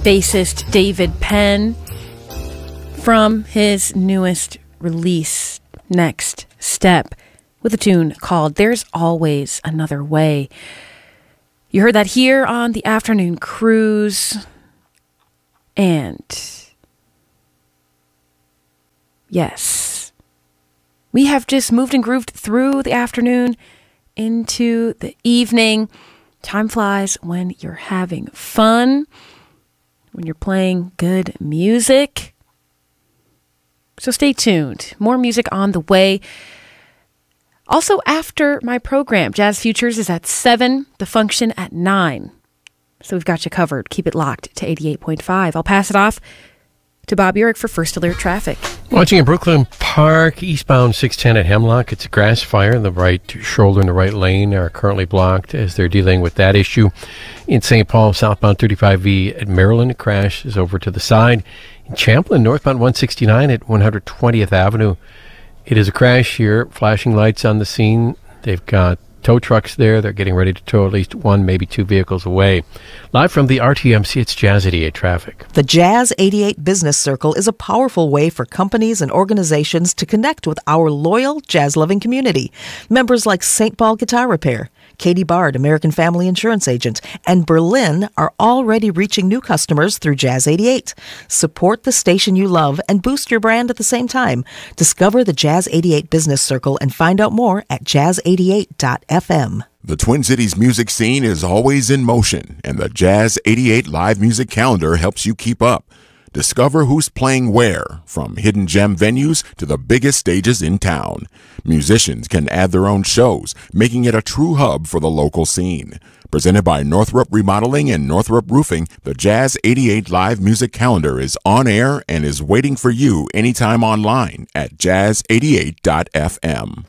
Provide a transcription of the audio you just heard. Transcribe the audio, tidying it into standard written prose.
bassist David Penn from his newest release, Next Step, with a tune called There's Always Another Way. You heard that here on the Afternoon Cruise. And yes, we have just moved and grooved through the afternoon into the evening. Time flies when you're having fun, when you're playing good music. So stay tuned. More music on the way. Also, after my program, Jazz Futures is at 7, The Function at 9. So we've got you covered. Keep it locked to 88.5. I'll pass it off to Bob Urich for First Alert Traffic. Watching in Brooklyn Park, eastbound 610 at Hemlock. It's a grass fire. The right shoulder and the right lane are currently blocked as they're dealing with that issue. In St. Paul, southbound 35V at Maryland, a crash is over to the side. In Champlin, northbound 169 at 120th Avenue. It is a crash here. Flashing lights on the scene. They've got tow trucks there. They're getting ready to tow at least one, maybe two vehicles away. Live from the RTMC, it's Jazz 88 Traffic. The Jazz 88 Business Circle is a powerful way for companies and organizations to connect with our loyal jazz-loving community. Members like St. Paul Guitar Repair, Katie Bard, American Family Insurance Agent, and Berlin are already reaching new customers through Jazz 88. Support the station you love and boost your brand at the same time. Discover the Jazz 88 Business Circle and find out more at jazz88.fm. The Twin Cities music scene is always in motion, and the Jazz 88 live music calendar helps you keep up. Discover who's playing where, from hidden gem venues to the biggest stages in town. Musicians can add their own shows, making it a true hub for the local scene. Presented by Northrop Remodeling and Northrop Roofing, the Jazz 88 live music calendar is on air and is waiting for you anytime online at jazz88.fm.